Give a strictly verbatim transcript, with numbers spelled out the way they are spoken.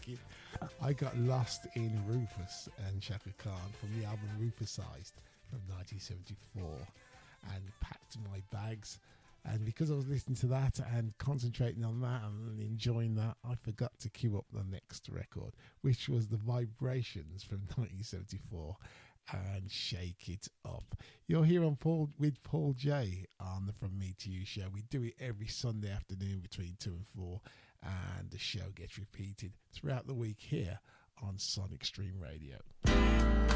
thinking. I got lost in Rufus and Chaka Khan from the album Rufusized from nineteen seventy-four and packed my bags. And because I was listening to that and concentrating on that and enjoying that, I forgot to queue up the next record, which was The Vibrations from nineteen seventy-four and Shake It Up. You're here on Paul with Paul J on the From Me to You show. We do it every Sunday afternoon between two and four, and the show gets repeated throughout the week here on Sonic Stream Radio.